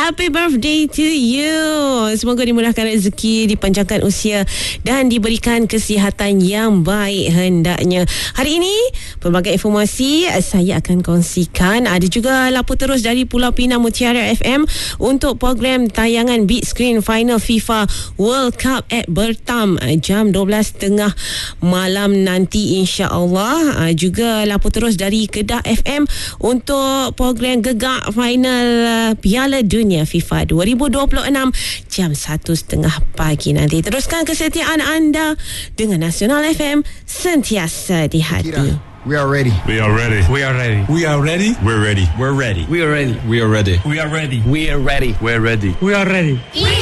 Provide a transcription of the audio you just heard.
Happy birthday to you. Semoga dimurahkan rezeki, dipanjangkan usia dan diberikan kesihatan yang baik hendaknya. Hari ini pelbagai informasi saya akan kongsikan. Ada juga lapor terus dari Pulau Pinang Mutiara FM untuk program tayangan Big Screen Final FIFA World Cup at Bertam jam 12.30 malam nanti, insya-Allah. Juga lapor terus dari Kedah FM untuk program Gegak Final Piala Dunia FIFA 2026 jam 1.30 pagi nanti. Teruskan kesetiaan anda dengan Nasional FM, sentiasa di hati. We are ready. We are ready. We are ready. We are ready. We're ready. We're ready. We are ready. We are ready. We are ready. We are ready. We're ready. We're ready. We are ready. We